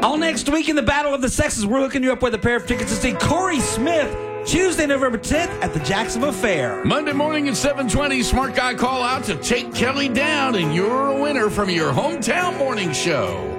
All next week in the Battle of the Sexes, we're hooking you up with a pair of tickets to see Corey Smith Tuesday, November 10th at the Jacksonville Fair. Monday morning at 7:20, Smart Guy call out to take Kelly down, and you're a winner from your hometown morning show.